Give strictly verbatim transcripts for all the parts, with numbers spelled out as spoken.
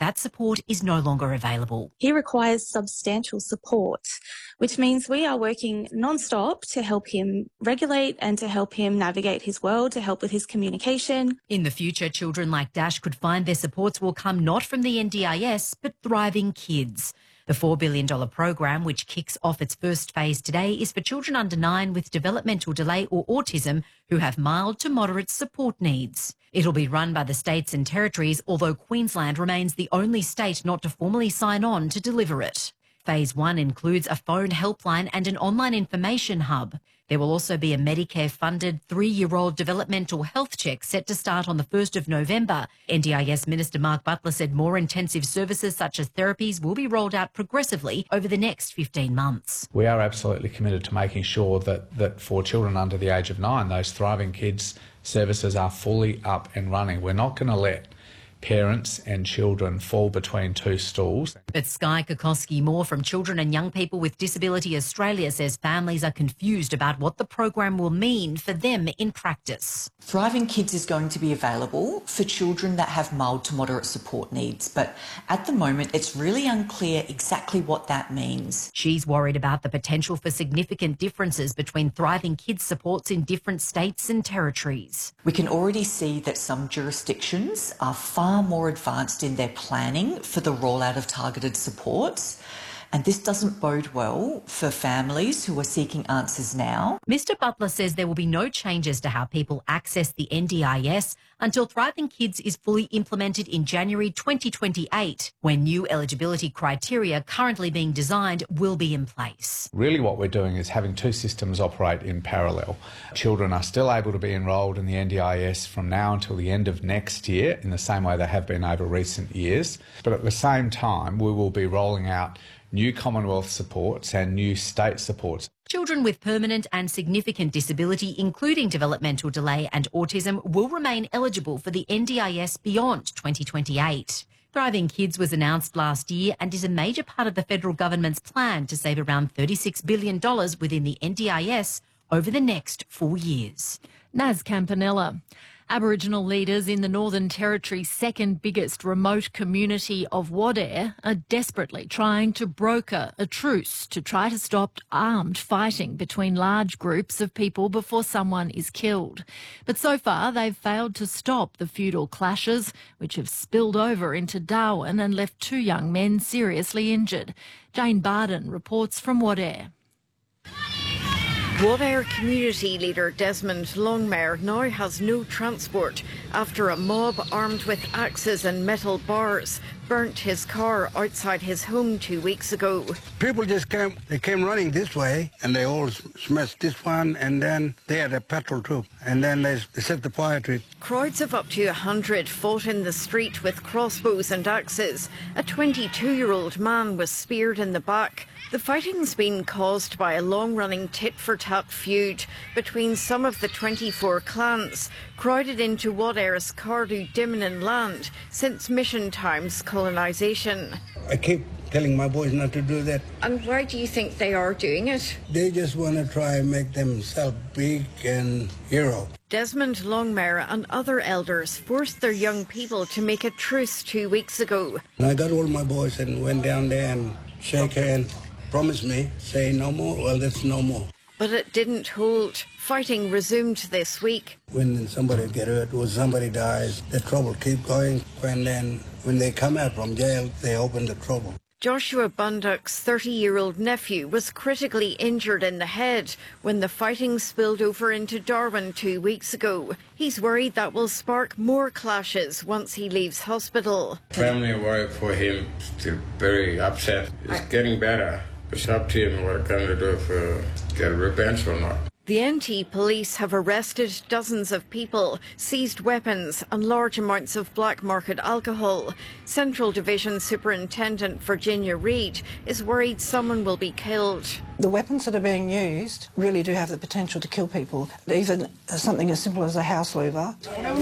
that support is no longer available. He requires substantial support, which means we are working non-stop to help him regulate and to help him navigate his world, to help with his communication. In the future, children like Dash could find their supports will come not from the N D I S, but Thriving Kids. The four billion dollars program, which kicks off its first phase today, is for children under nine with developmental delay or autism who have mild to moderate support needs. It'll be run by the states and territories, although Queensland remains the only state not to formally sign on to deliver it. Phase one includes a phone helpline and an online information hub. There will also be a Medicare-funded three-year-old developmental health check set to start on the first of November. N D I S Minister Mark Butler said more intensive services such as therapies will be rolled out progressively over the next fifteen months. We are absolutely committed to making sure that, that for children under the age of nine, those Thriving Kids services are fully up and running. We're not going to let parents and children fall between two stools. But Sky Kokoski-Moore from Children and Young People with Disability Australia says families are confused about what the program will mean for them in practice. Thriving Kids is going to be available for children that have mild to moderate support needs, but at the moment it's really unclear exactly what that means. She's worried about the potential for significant differences between Thriving Kids supports in different states and territories. We can already see that some jurisdictions are far more advanced in their planning for the rollout of targeted supports, and this doesn't bode well for families who are seeking answers now. Mister Butler says there will be no changes to how people access the N D I S until Thriving Kids is fully implemented in January twenty twenty-eight, when new eligibility criteria currently being designed will be in place. Really what we're doing is having two systems operate in parallel. Children are still able to be enrolled in the N D I S from now until the end of next year in the same way they have been over recent years. But at the same time, we will be rolling out new Commonwealth supports and new state supports. Children with permanent and significant disability, including developmental delay and autism, will remain eligible for the N D I S beyond twenty twenty-eight. Thriving Kids was announced last year and is a major part of the federal government's plan to save around thirty-six billion dollars within the N D I S over the next four years. Naz Campanella. Aboriginal leaders in the Northern Territory's second biggest remote community of Wadeye are desperately trying to broker a truce to try to stop armed fighting between large groups of people before someone is killed. But so far they've failed to stop the feudal clashes, which have spilled over into Darwin and left two young men seriously injured. Jane Barden reports from Wadeye. Wadeye community leader Desmond Longmire now has no transport after a mob armed with axes and metal bars burnt his car outside his home two weeks ago. People just came, they came running this way and they all smashed this one, and then they had a patrol too, and then they, they set the fire to it. Crowds of up to a hundred fought in the street with crossbows and axes. A twenty-two-year-old man was speared in the back. The fighting's been caused by a long-running tit-for-tat feud between some of the twenty-four clans crowded into Wadeye's Cardew Diminin land since Mission Times colonisation. I keep telling my boys not to do that. And why do you think they are doing it? They just want to try and make themselves big and hero. Desmond Longmire and other elders forced their young people to make a truce two weeks ago. And I got all my boys and went down there and shake hands. Promised me, say no more, well, that's no more. But it didn't hold. Fighting resumed this week. When somebody get hurt or somebody dies, the trouble keep going. And then when they come out from jail, they open the trouble. Joshua Bundock's thirty-year-old nephew was critically injured in the head when the fighting spilled over into Darwin two weeks ago. He's worried that will spark more clashes once he leaves hospital. Family worry for him, still very upset. It's getting better. It's up to him what kind to do for get revenge or not. The N T police have arrested dozens of people, seized weapons and large amounts of black market alcohol. Central Division Superintendent Virginia Reid is worried someone will be killed. The weapons that are being used really do have the potential to kill people, even something as simple as a house louver.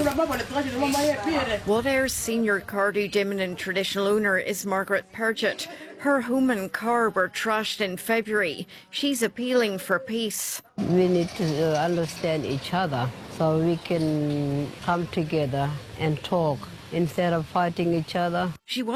Wadeye's senior Cardew Diminin traditional owner is Margaret Purgett. Her home and car were trashed in February. She's appealing for peace. We need to understand each other so we can come together and talk instead of fighting each other. She